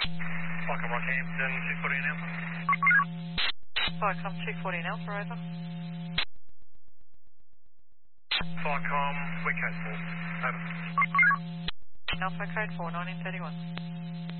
Welcome, Rockhampton, 240 Alpha. Viacom 240 Alpha, over. Viacom, we're code 4. Over. Alpha code 4, 1931.